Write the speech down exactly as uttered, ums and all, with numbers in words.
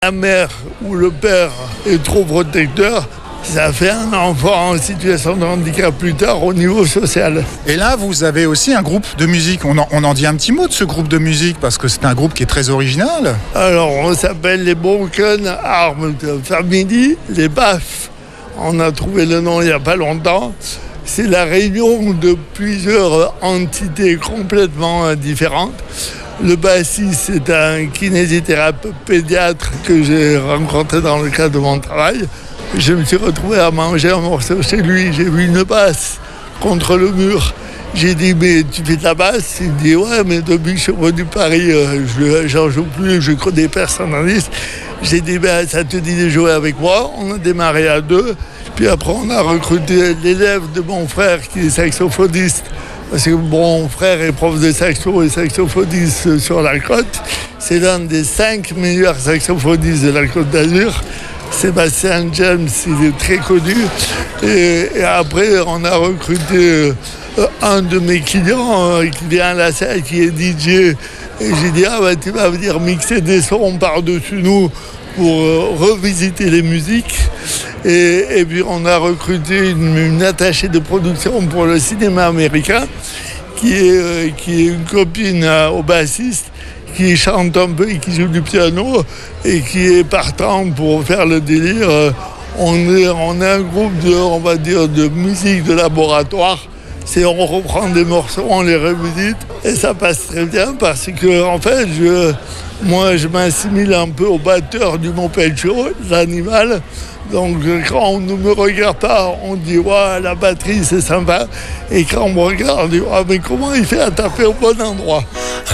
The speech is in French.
La mère ou le père est trop protecteur, ça fait un enfant en situation de handicap plus tard au niveau social. Et là, vous avez aussi un groupe de musique. On en, on en dit un petit mot de ce groupe de musique parce que c'est un groupe qui est très original. Alors, on s'appelle les Broken Armed Family, les B A F. On a trouvé le nom il n'y a pas longtemps. C'est la réunion de plusieurs entités complètement différentes. Le bassiste, c'est un kinésithérapeute pédiatre que j'ai rencontré dans le cadre de mon travail. Je me suis retrouvé à manger un morceau chez lui. J'ai vu une basse contre le mur. J'ai dit, mais tu fais de la basse? Il me dit, ouais, mais depuis que je suis revenu de Paris, euh, je j'en joue plus, je connais personne en liste. J'ai dit, ben, ça te dit de jouer avec moi? On a démarré à deux. Puis après, on a recruté l'élève de mon frère qui est saxophoniste. Parce que mon frère est prof de saxo et saxophoniste sur la côte. C'est l'un des cinq meilleurs saxophonistes de la Côte d'Azur. Sébastien James, il est très connu. Et, et après, on a recruté euh, un de mes clients euh, qui vient à la salle, qui est D J. Et j'ai dit, ah bah, tu vas venir mixer des sons par-dessus nous pour euh, revisiter les musiques. Et, et puis on a recruté une, une attachée de production pour le cinéma américain qui est, euh, qui est une copine euh, au bassiste qui chante un peu et qui joue du piano et qui est partant pour faire le délire. Euh, on est, on est un groupe de, on va dire, de musique de laboratoire. C'est on reprend des morceaux, on les revisite et ça passe très bien parce que en fait, je, moi, je m'assimile un peu au batteur du Montpellier, l'animal. Donc quand on ne me regarde pas, on dit ouais, la batterie c'est sympa. Et quand on me regarde, on dit ouais, mais comment il fait à taper au bon endroit?